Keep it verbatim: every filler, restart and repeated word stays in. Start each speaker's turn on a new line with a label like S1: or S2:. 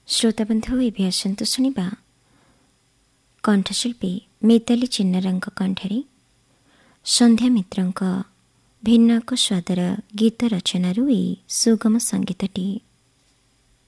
S1: ଶ୍ରୋତାବନ୍ଧୁ ଏବେ ଆସନ୍ତୁ ଶୁଣିବା କଣ୍ଠଶିଳ୍ପୀ ମିତାଲି ଚିନ୍ନାରଙ୍କ କଣ୍ଠରେ ସନ୍ଧ୍ୟା ମିତ୍ରଙ୍କ ଭିନ୍ନ ଏକ ସ୍ୱାଦର ଗୀତ ରଚନାରୁ ଏହି ସୁଗମ ସଙ୍ଗୀତଟି।